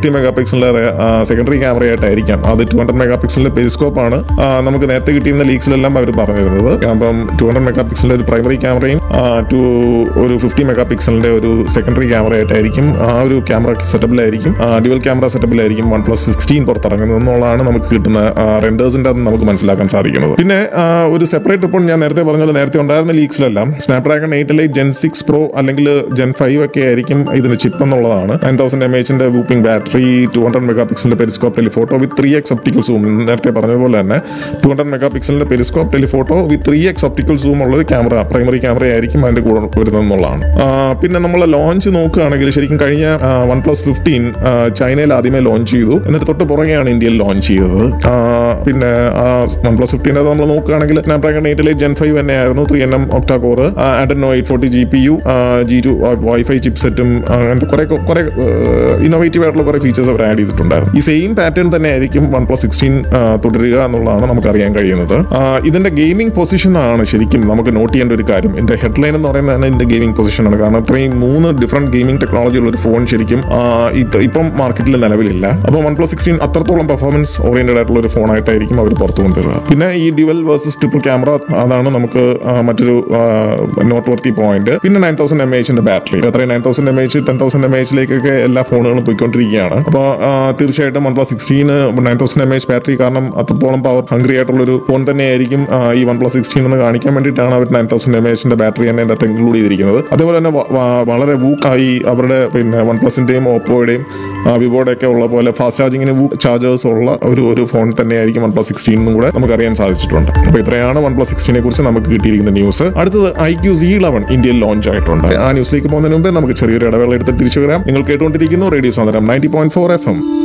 50 mega പിക്സലിന്റെ secondary ക്യാമറയായിട്ടായിരിക്കാം. അത് 200 mega പിക്സലിന്റെ Periscope ആണ് നമുക്ക് നേരത്തെ കിട്ടിയിരുന്ന ലീക്സിലെല്ലാം അവർ പറഞ്ഞിരുന്നത്. അപ്പം 200 മെഗാ പിക്സലിന്റെ ഒരു പ്രൈമറി ക്യാമറയും ഒരു 50 മെഗാ പിക്സലിന്റെ ഒരു സെക്കൻഡറി ക്യാമറയായിട്ടായിരിക്കും ആ ഒരു ക്യാമറ സെറ്റപ്പിലായിരിക്കും, ഡ്യുവൽ ക്യാമറ സെറ്റപ്പിലായിരിക്കും OnePlus 16 പുറത്തിറങ്ങുന്നത് എന്നുള്ളതാണ് നമുക്ക് കിട്ടുന്ന റെൻഡേഴ്സിന്റെ അത് നമുക്ക് മനസ്സിലാക്കാൻ സാധിക്കുന്നത്. പിന്നെ ഒരു സെപ്പറേറ്റ് റിപ്പോർട്ട് ഞാൻ നേരത്തെ പറഞ്ഞത് നേരത്തെ ഉണ്ടായിരുന്ന ലീക്സിലെല്ലാം സ്നാപ്ഡ്രാഗൺ 8 Gen 6 Pro അല്ലെങ്കിൽ Gen 5 ഒക്കെ ആയിരിക്കും ഇതിന് ചിപ്പ് എന്നുള്ളതാണ്. 9000 mAh whooping battery, 200 mega പിക്സലിന്റെ Periscope telephoto വിത്ത് 3x ഒപ്റ്റിക്കൽ സൂം. നേരത്തെ പറഞ്ഞതുപോലെ തന്നെ 200 മെഗാ പിക്സലിന്റെ പെരിസ്കോപ്പ് ടെലിഫോട്ടോ വിത്ത് 3x ഒപ്റ്റിക്കൽ സൂം ഉള്ള ഒരു ക്യാമറ, പ്രൈമറി ക്യാമറ ആയിരിക്കും അതിന്റെ കൂടെ വരുന്നതെന്നുള്ളതാണ്. പിന്നെ നമ്മൾ ലോഞ്ച് നോക്കുകയാണെങ്കിൽ ശരിക്കും കഴിഞ്ഞ OnePlus 15 ചൈനയിൽ ആദ്യമേ ലോഞ്ച് ചെയ്തു, എന്നിട്ട് തൊട്ട് പുറകെയാണ് ഇന്ത്യയിൽ ലോഞ്ച് ചെയ്തത്. പിന്നെ OnePlus 15 നമ്മൾ നോക്കുകയാണെങ്കിൽ സ്നാപ്ഡ്രാഗൺ 8 Gen 5 തന്നെയായിരുന്നു, 3nm octa core, Adreno 840 GPU, G2 wifi ചിപ്സെറ്റും അങ്ങനത്തെ കുറെ ഇന്നോവേറ്റീവ് ആയിട്ടുള്ള കുറെ ഫീച്ചേഴ്സ് അവർ ആഡ് ചെയ്തിട്ടുണ്ടായിരുന്നു. ഈ സെയിം പാറ്റേൺ തന്നെ ആയിരിക്കും OnePlus 16 തുടരുക എന്നുള്ളതാണ് നമുക്ക് അറിയാൻ കഴിയുന്നത്. ഇതിന്റെ ഗെയിമിംഗ് പൊസിഷൻ ആണ് ശരിക്കും നമുക്ക് നോട്ട് ചെയ്യേണ്ട ഒരു കാര്യം. എന്റെ ഹെഡ്ലൈൻ എന്ന് പറയുന്നത് തന്നെ ഇതിന്റെ ഗെയിമിംഗ് പൊസിഷനാണ്. കാരണം ഇത്രയും 3 ഡിഫറെന്റ് ഗെയിമിംഗ് ടെക്നോളജി ഉള്ള ഒരു ഫോൺ ശരിക്കും ഇപ്പം മാർക്കറ്റിൽ നിലവിലില്ല. അപ്പോൾ OnePlus 16 അത്രത്തോളം പെർഫോമൻസ് ഓറിയന്റഡ് ആയിട്ടുള്ള ഒരു ഫോൺ ആയിട്ടായിരിക്കും അവർ പുറത്തു കൊണ്ടുവരിക. പിന്നെ ഈ ഡ്യുവൽ വേഴ്സസ് ട്രിപ്പിൾ ക്യാമറ, അതാണ് നമുക്ക് മറ്റൊരു നോട്ട് വർത്തി പോയിന്റ്. പിന്നെ 9000 mAh ബാറ്ററി, അത്രയും 9000 mAh 10,000 mAh എല്ലാ ഫോണുകളും പോയിക്കൊണ്ടിരിക്കുകയാണ്. അപ്പോൾ തീർച്ചയായിട്ടും OnePlus 16 9000 mAh ബാറ്ററി കാരണം അത്രത്തോളം പവർ ഹംഗ്രി ആയിട്ടുള്ളൊരു ഫോൺ തന്നെയായിരിക്കും ഈ OnePlus 16 എന്ന് കാണിക്കാൻ വേണ്ടിയിട്ടാണ് അവർ 9000 mAh ബാറ്ററി തന്നെ അതിനകത്ത് ഇൻക്ലൂഡ് ചെയ്തിരിക്കുന്നത്. അതേപോലെ തന്നെ വളരെ വൂക്കായി അവരുടെ പിന്നെ OnePlusന്റെയും ഓപ്പോയുടെയും വിവോയുടെ ഒക്കെ ഉള്ള പോലെ ഫാസ്റ്റ് ചാർജിങ്ങിന് ചാർജേഴ്സ് ഉള്ള ഒരു ഫോൺ തന്നെയായിരിക്കും OnePlus 16 എന്നും കൂടെ നമുക്ക് അറിയാൻ സാധിച്ചിട്ടുണ്ട്. അപ്പോൾ ഇത്രയാണ് OnePlus 16 കുറിച്ച് നമുക്ക് കിട്ടിയിരിക്കുന്ന ന്യൂസ്. അടുത്തത് iQOO Z11 ഇന്ത്യയിൽ ലോഞ്ച് ആയിട്ടുണ്ട്. ആ ന്യൂസിലേക്ക് പോകുന്നതിന് മുമ്പേ നമുക്ക് ചെറിയൊരു ഇടവേള എടുത്ത് തിരിച്ചു വരാം. നിങ്ങൾ കേട്ടുകൊണ്ടിരിക്കുന്നു റേഡിയോ സാന്ത്വനം 90.4 FM.